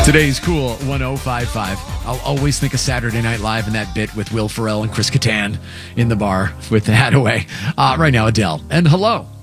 Today's Cool 1055. I'll always think of Saturday Night Live and that bit with Will Ferrell and Chris Kattan in the bar with the Hathaway. Right now, Adele. And hello.